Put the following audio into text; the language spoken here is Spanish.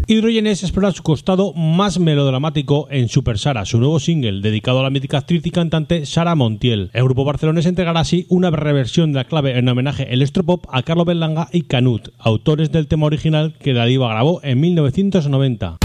Hydrogenes explora su costado más melodramático en Super Sara, su nuevo single, dedicado a la mítica actriz y cantante Sara Montiel. El grupo barcelonés entregará así una reversión de la clave en homenaje electropop a Carlos Berlanga y Canut, autores del tema original que La Diva grabó en 1990.